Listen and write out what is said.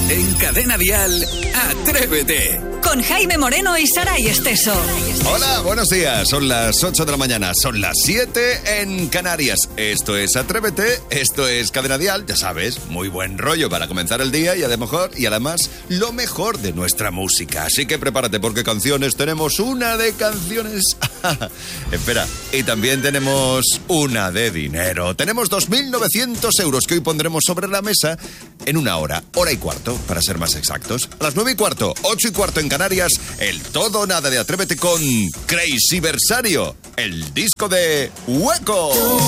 En Cadena Dial, Atrévete. Con Jaime Moreno y Saray Esteso. Hola, buenos días. Son las 8 de la mañana, son las 7 en Canarias. Esto es Atrévete, esto es Cadena Dial, ya sabes, muy buen rollo para comenzar el día y además lo mejor de nuestra música. Así que prepárate porque canciones tenemos una de canciones. Espera, y también tenemos una de dinero. Tenemos 2.900 euros que hoy pondremos sobre la mesa en una hora y cuarto, para ser más exactos. A las 9:15, 8:15 en Canarias, el todo o nada de Atrévete con Crazy Versario, el disco de Hueco.